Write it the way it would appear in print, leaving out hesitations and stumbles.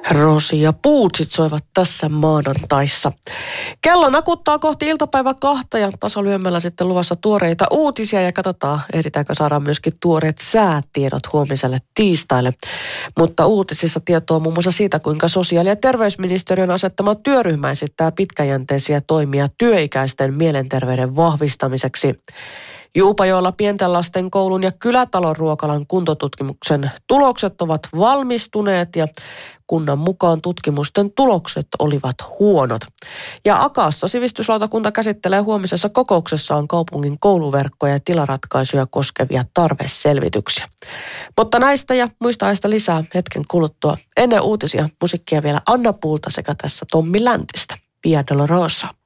Rosi ja Puutsit soivat tässä maanantaissa. Kello nakuttaa kohti iltapäivä 2 ja tasalyömällä sitten luvassa tuoreita uutisia ja katsotaan, ehditäänkö saada myöskin tuoreet säätiedot huomiselle tiistaille. Mutta uutisissa tietoa muun muassa siitä, kuinka sosiaali- ja terveysministeriön asettama työryhmä esittää pitkäjänteisiä toimia työikäisten mielenterveyden vahvistamiseksi. Juupajoella pienten lasten koulun ja kylätalon ruokalan kuntotutkimuksen tulokset ovat valmistuneet ja kunnan mukaan tutkimusten tulokset olivat huonot. Ja Akaassa sivistyslautakunta käsittelee huomisessa kokouksessaan kaupungin kouluverkkoja ja tilaratkaisuja koskevia tarveselvityksiä. Mutta näistä ja muista aiheista lisää hetken kuluttua. Ennen uutisia musiikkia vielä Anna Puulta sekä tässä Tommi Läntistä. Via Dolorosa.